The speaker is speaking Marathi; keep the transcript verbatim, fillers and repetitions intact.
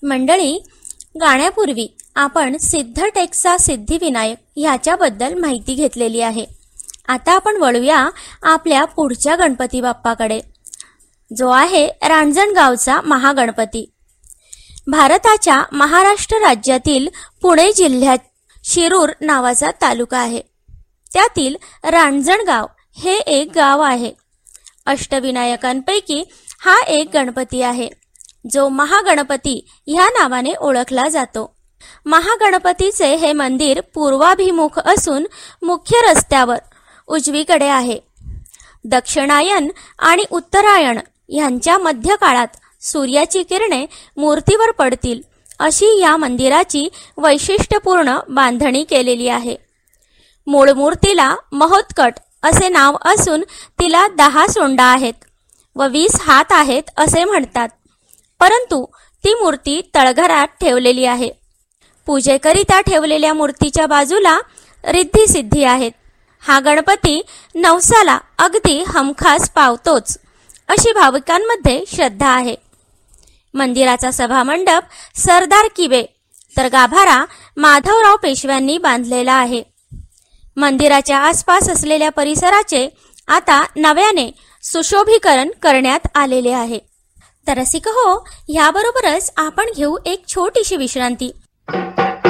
मंडळी, गाण्यापूर्वी आपण सिद्धटेकचा सिद्धिविनायक ह्याच्याबद्दल माहिती घेतलेली आहे. आता आपण वळूया आपल्या पुढच्या गणपती बाप्पाकडे, जो आहे रांजणगावचा महागणपती. भारताच्या महाराष्ट्र राज्यातील पुणे जिल्ह्यात शिरूर नावाचा तालुका आहे. त्यातील रांजणगाव हे एक गाव आहे. अष्टविनायकांपैकी हा एक गणपती आहे, जो महागणपती ह्या नावाने ओळखला जातो. महागणपतीचे हे मंदिर पूर्वाभिमुख असून मुख्य रस्त्यावर उजवीकडे आहे. दक्षिणायन आणि उत्तरायण यांच्या मध्य काळात सूर्याची किरणे मूर्तीवर पडतील अशी या मंदिराची वैशिष्ट्यपूर्ण बांधणी केलेली आहे. मूळ मूर्तीला महोत्कट असे नाव असून तिला दहा सोंडा आहेत व वीस हात आहेत असे म्हणतात, परंतु ती मूर्ती तळघरात ठेवलेली आहे. पूजेकरिता ठेवलेल्या मूर्तीच्या बाजूला रिद्धी सिद्धी आहेत. हा गणपती नवसाला अगदी हमखास पावतोच अशी भाविकांमध्ये श्रद्धा आहे. मंदिराचा सभामंडप सरदार किबे तर गाभारा माधवराव पेशव्यांनी बांधलेला आहे. मंदिराच्या आसपास असलेल्या परिसराचे आता नव्याने सुशोभीकरण करण्यात आलेले आहे. तर रसिक हो, ह्याबरोबरच आपण घेऊ एक छोटीशी विश्रांती